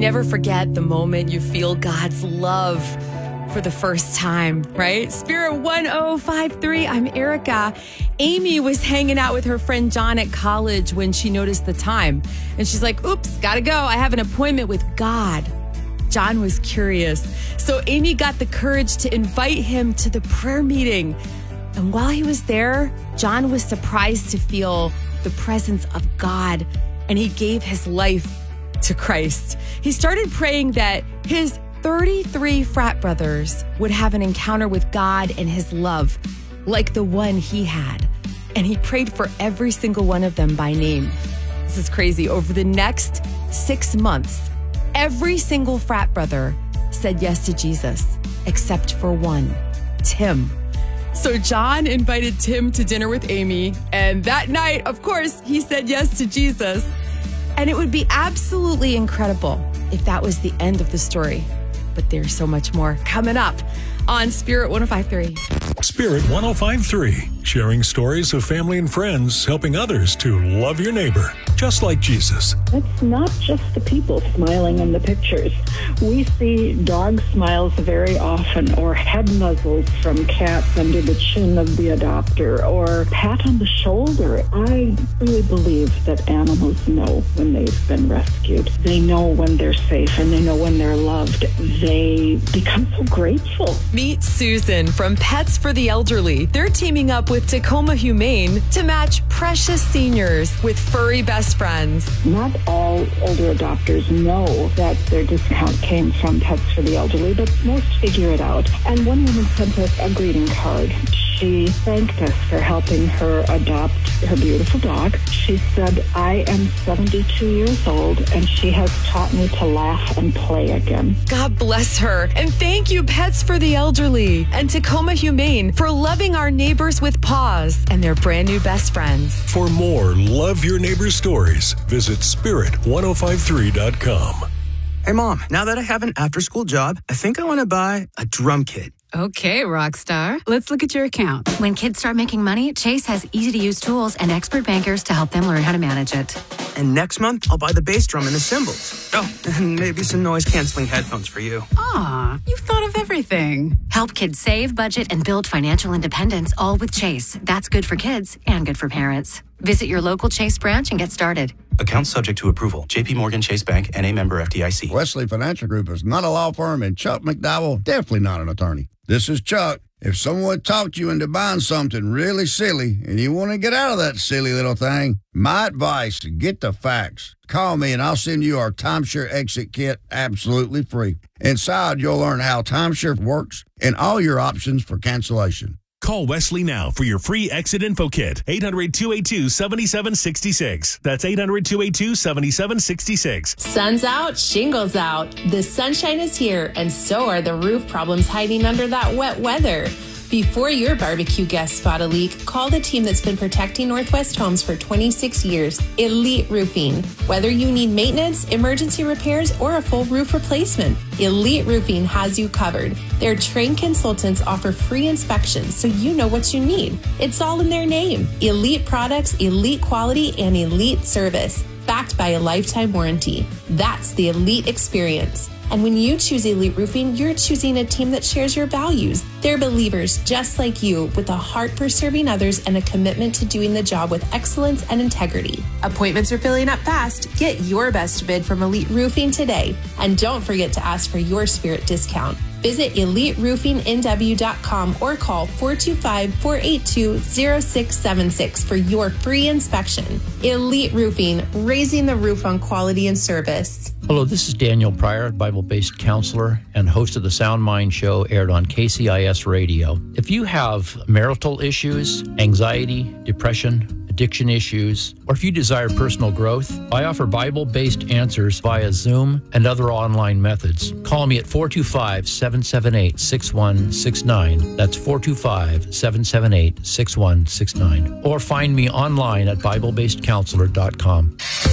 never forget the moment you feel God's love for the first time, right? Spirit 1053, I'm Erica. Amy was hanging out with her friend John at college when she noticed the time. And she's like, oops, gotta go. I have an appointment with God. John was curious. So Amy got the courage to invite him to the prayer meeting. And while he was there, John was surprised to feel the presence of God, and he gave his life to Christ. He started praying that his 33 frat brothers would have an encounter with God and his love like the one he had. And he prayed for every single one of them by name. This is crazy. Over the next 6 months, every single frat brother said yes to Jesus, except for one, Tim. So John invited Tim to dinner with Amy. And that night, of course, he said yes to Jesus. And it would be absolutely incredible if that was the end of the story. But there's so much more coming up on Spirit 1053. Spirit 1053, sharing stories of family and friends, helping others to love your neighbor, just like Jesus. It's not just the people smiling in the pictures. We see dog smiles very often, or head nuzzles from cats under the chin of the adopter, or pat on the shoulder. I really believe that animals know when they've been rescued. They know when they're safe, and they know when they're loved. They become so grateful. Meet Susan from Pets for the Elderly. They're teaming up with Tacoma Humane to match precious seniors with furry best friends. Not all older adopters know that their discount came from Pets for the Elderly, but most figure it out. And one woman sent us a greeting card. She thanked us for helping her adopt her beautiful dog. She said, I am 72 years old, and she has taught me to laugh and play again. God bless her. And thank you, Pets for the Elderly and Tacoma Humane, for loving our neighbors with paws and their brand new best friends. For more Love Your Neighbor stories, visit spirit1053.com. Hey, Mom, now that I have an after-school job, I think I want to buy a drum kit. Okay, Rockstar. Let's look at your account. When kids start making money, Chase has easy-to-use tools and expert bankers to help them learn how to manage it. And next month, I'll buy the bass drum and the cymbals. Oh, and maybe some noise-canceling headphones for you. Aw, you've thought of everything. Help kids save, budget, and build financial independence, all with Chase. That's good for kids and good for parents. Visit your local Chase branch and get started. Account subject to approval. J.P. Morgan Chase Bank, N.A. member FDIC. Wesley Financial Group is not a law firm, and Chuck McDowell definitely not an attorney. This is Chuck. If someone talked you into buying something really silly and you want to get out of that silly little thing, my advice, get the facts. Call me and I'll send you our timeshare exit kit absolutely free. Inside, you'll learn how timeshare works and all your options for cancellation. Call Wesley now for your free exit info kit. 800-282-7766. That's 800-282-7766. Sun's out, shingles out. The sunshine is here, and so are the roof problems hiding under that wet weather. Before your barbecue guests spot a leak, call the team that's been protecting Northwest homes for 26 years, Elite Roofing. Whether you need maintenance, emergency repairs, or a full roof replacement, Elite Roofing has you covered. Their trained consultants offer free inspections so you know what you need. It's all in their name. Elite products, elite quality, and elite service, backed by a lifetime warranty. That's the Elite experience. And when you choose Elite Roofing, you're choosing a team that shares your values. They're believers just like you, with a heart for serving others and a commitment to doing the job with excellence and integrity. Appointments are filling up fast. Get your best bid from Elite Roofing today. And don't forget to ask for your Spirit discount. Visit EliteRoofingNW.com or call 425-482-0676 for your free inspection. Elite Roofing, raising the roof on quality and service. Hello, this is Daniel Pryor, Bible-based counselor and host of the Sound Mind Show, aired on KCIS Radio. If you have marital issues, anxiety, depression, addiction issues, or if you desire personal growth, I offer Bible-based answers via Zoom and other online methods. Call me at 425-778-6169. That's 425-778-6169. Or find me online at BibleBasedCounselor.com.